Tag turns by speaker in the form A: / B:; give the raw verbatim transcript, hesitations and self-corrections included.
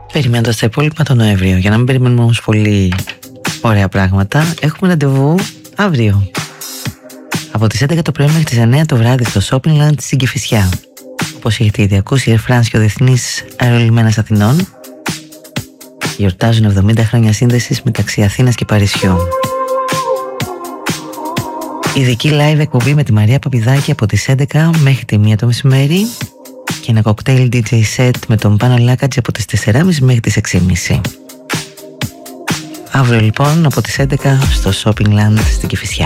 A: Περιμένοντας τα υπόλοιπα τον Νοέμβριο. Για να μην περιμένουμε όμως πολύ ωραία πράγματα, έχουμε ραντεβού αύριο από τις έντεκα το πρωί μέχρι τις εννέα το βράδυ στο Shoppingland στην Κηφισιά. Όπως έχετε ήδη ακούσει, η Air France και ο Διεθνής Αερολιμένας Αθηνών γιορτάζουν εβδομήντα χρόνια σύνδεσης μεταξύ Αθήνας και Παρισιού. Ειδική live εκπομπή με τη Μαρία Παπηδάκη από τις έντεκα μέχρι τη μία το μεσημέρι και ένα κοκτέιλ ντι τζέι set με τον Πάνο Λάκατζη από τις τέσσερις και μισή μέχρι τις έξι και μισή. Αύριο λοιπόν από τις έντεκα στο Shoppingland στην Κηφισιά.